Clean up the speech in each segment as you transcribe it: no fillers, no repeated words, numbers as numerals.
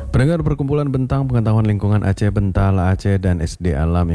Pendengar Perkumpulan Bentang Pengetahuan Lingkungan Aceh Bentala Aceh dan SD Alam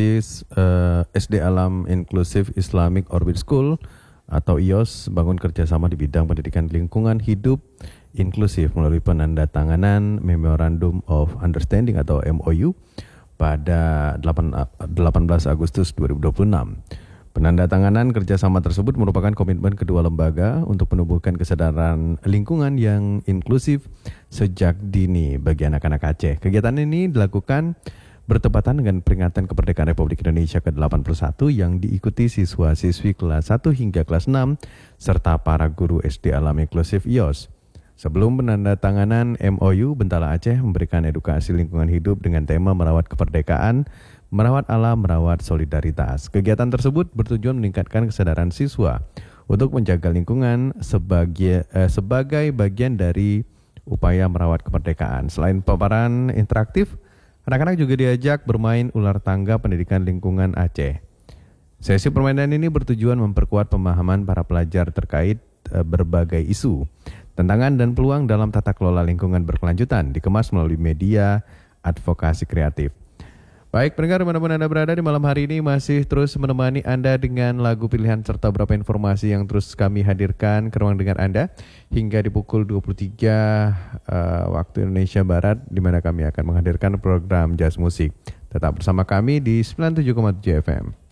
Inklusif Islamic Orbit School atau IOS bangun kerjasama di bidang pendidikan lingkungan hidup inklusif melalui penandatanganan Memorandum of Understanding atau MOU pada 18 Agustus 2026. Penandatanganan kerjasama tersebut merupakan komitmen kedua lembaga untuk menumbuhkan kesadaran lingkungan yang inklusif sejak dini bagi anak-anak Aceh. Kegiatan ini dilakukan bertepatan dengan peringatan kemerdekaan Republik Indonesia ke-81 yang diikuti siswa-siswi kelas 1 hingga kelas 6 serta para guru SD Alam Inklusif IOS. Sebelum penandatanganan MOU, Bentala Aceh memberikan edukasi lingkungan hidup dengan tema merawat kemerdekaan, merawat alam, merawat solidaritas. Kegiatan tersebut bertujuan meningkatkan kesadaran siswa untuk menjaga lingkungan sebagai bagian dari upaya merawat kemerdekaan. Selain paparan interaktif, anak-anak juga diajak bermain ular tangga pendidikan lingkungan Aceh. Sesi permainan ini bertujuan memperkuat pemahaman para pelajar terkait berbagai isu, tantangan dan peluang dalam tata kelola lingkungan berkelanjutan, dikemas melalui media advokasi kreatif. Baik, pendengar dimanapun Anda berada di malam hari ini masih terus menemani Anda dengan lagu pilihan serta beberapa informasi yang terus kami hadirkan ke ruang dengar Anda hingga di pukul 23 waktu Indonesia Barat, di mana kami akan menghadirkan program Jazz Musik. Tetap bersama kami di 97,7 FM.